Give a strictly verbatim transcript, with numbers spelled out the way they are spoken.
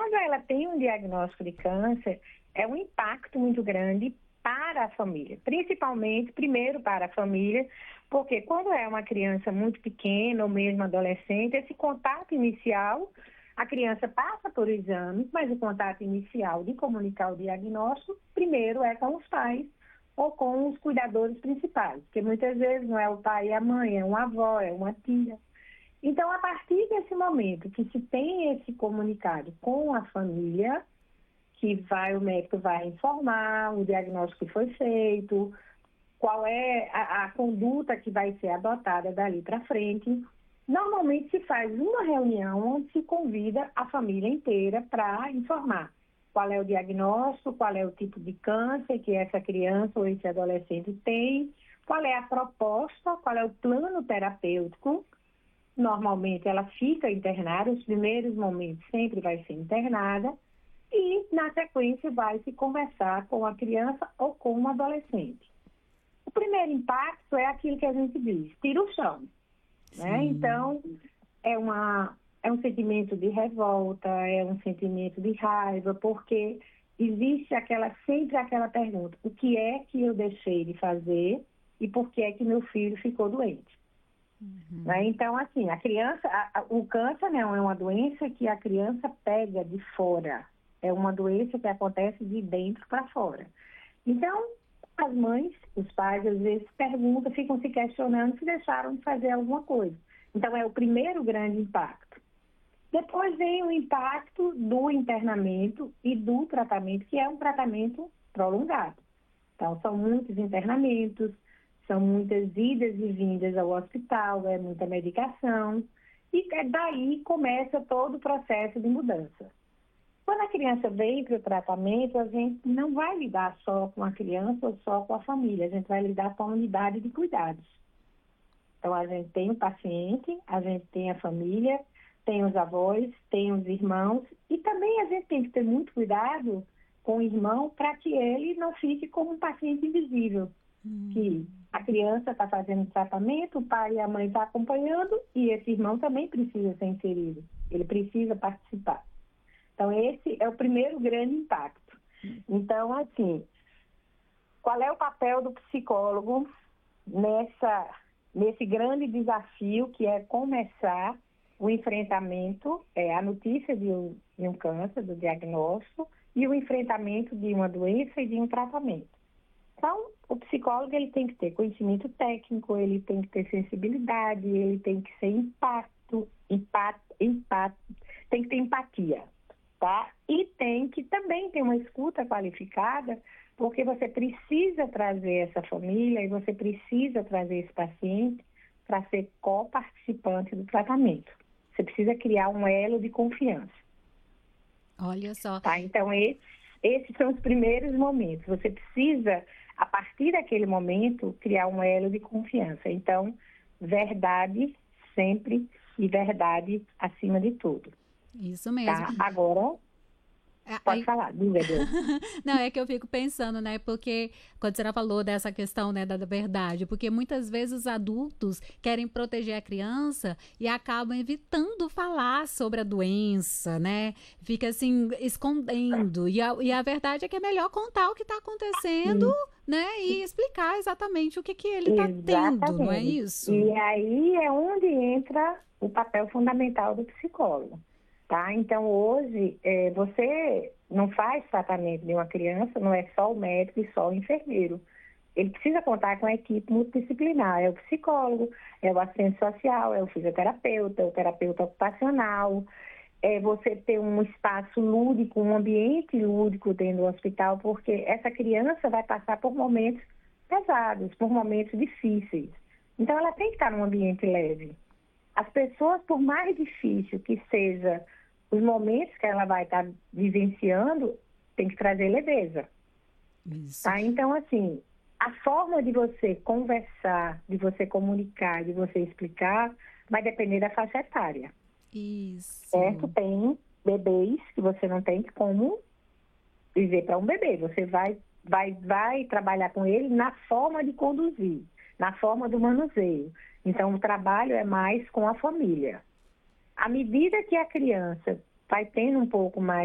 quando ela tem um diagnóstico de câncer, é um impacto muito grande para a família, principalmente, primeiro para a família, porque quando é uma criança muito pequena ou mesmo adolescente, esse contato inicial, a criança passa por exames, mas o contato inicial de comunicar o diagnóstico, primeiro é com os pais ou com os cuidadores principais, porque muitas vezes não é o pai e a mãe, é uma avó, é uma tia. Então, a partir desse momento que se tem esse comunicado com a família, que vai, o médico vai informar o diagnóstico que foi feito, qual é a, a conduta que vai ser adotada dali para frente. Normalmente se faz uma reunião onde se convida a família inteira para informar qual é o diagnóstico, qual é o tipo de câncer que essa criança ou esse adolescente tem, qual é a proposta, qual é o plano terapêutico. Normalmente ela fica internada, os primeiros momentos sempre vai ser internada, e na sequência vai se conversar com a criança ou com o adolescente. O primeiro impacto é aquilo que a gente diz, tira o chão, né? Então, é, uma, é um sentimento de revolta, é um sentimento de raiva, porque existe aquela, sempre aquela pergunta, o que é que eu deixei de fazer e por que é que meu filho ficou doente? Uhum. Né? Então, assim, a criança, a, a, o câncer não é uma doença que a criança pega de fora, é uma doença que acontece de dentro para fora. Então, as mães, os pais, às vezes perguntam, ficam se questionando se deixaram de fazer alguma coisa. Então, é o primeiro grande impacto. Depois vem o impacto do internamento e do tratamento, que é um tratamento prolongado. Então, são muitos internamentos, são muitas idas e vindas ao hospital, é muita medicação, e daí começa todo o processo de mudança. Quando a criança vem para o tratamento, a gente não vai lidar só com a criança ou só com a família, a gente vai lidar com a unidade de cuidados. Então, a gente tem o paciente, a gente tem a família, tem os avós, tem os irmãos, e também a gente tem que ter muito cuidado com o irmão para que ele não fique como um paciente invisível. Hum. Que a criança está fazendo tratamento, o pai e a mãe estão acompanhando, e esse irmão também precisa ser inserido, ele precisa participar. Então, esse é o primeiro grande impacto. Então, assim, qual é o papel do psicólogo nessa, nesse grande desafio que é começar o enfrentamento, é, a notícia de um, de um câncer, do diagnóstico, e o enfrentamento de uma doença e de um tratamento. Então, o psicólogo ele tem que ter conhecimento técnico, ele tem que ter sensibilidade, ele tem que ser impacto, impacto, impacto tem que ter empatia. Tá? E tem que também ter uma escuta qualificada, porque você precisa trazer essa família e você precisa trazer esse paciente para ser co-participante do tratamento. Você precisa criar um elo de confiança. Olha só. Tá? Então, esses, esses são os primeiros momentos. Você precisa, a partir daquele momento, criar um elo de confiança. Então, verdade sempre e verdade acima de tudo. Isso mesmo. Tá? Agora, pode Aí... falar, diga, Deus. Não, é que eu fico pensando, né, porque quando você falou dessa questão, né, da verdade, porque muitas vezes os adultos querem proteger a criança e acabam evitando falar sobre a doença, né, fica assim, escondendo, e a, e a verdade é que é melhor contar o que está acontecendo, Sim. né, e explicar exatamente o que, que ele está tendo, não é isso? E aí é onde entra o papel fundamental do psicólogo. Tá? Então, hoje, é, você não faz tratamento de uma criança, não é só o médico e só o enfermeiro. Ele precisa contar com a equipe multidisciplinar, é o psicólogo, é o assistente social, é o fisioterapeuta, é o terapeuta ocupacional, é você ter um espaço lúdico, um ambiente lúdico dentro do hospital, porque essa criança vai passar por momentos pesados, por momentos difíceis. Então, ela tem que estar num ambiente leve. As pessoas, por mais difícil que seja os momentos que ela vai estar vivenciando, tem que trazer leveza. Isso. Tá? Então, assim, a forma de você conversar, de você comunicar, de você explicar, vai depender da faixa etária. Isso. Certo? Tem bebês que você não tem como dizer para um bebê. Você vai, vai, vai trabalhar com ele na forma de conduzir, na forma do manuseio. Então, o trabalho é mais com a família. À medida que a criança vai tendo um pouco mais